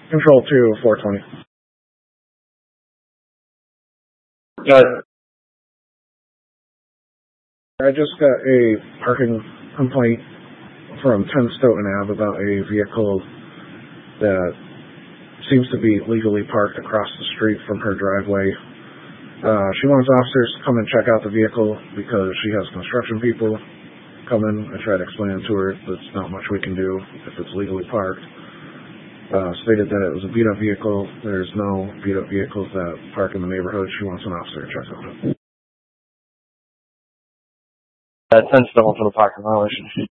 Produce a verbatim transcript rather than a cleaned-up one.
Control two, four twenty. Good. I just got a parking complaint from ten Stoughton Ave about a vehicle that seems to be legally parked across the street from her driveway. Uh, she wants officers to come and check out the vehicle because she has construction people coming. I tried explaining to her there's not much we can do if it's legally parked. Uh, stated that it was a beat-up vehicle. There's no beat-up vehicles that park in the neighborhood. She wants an officer to check on it. That's sensible for the parking violation.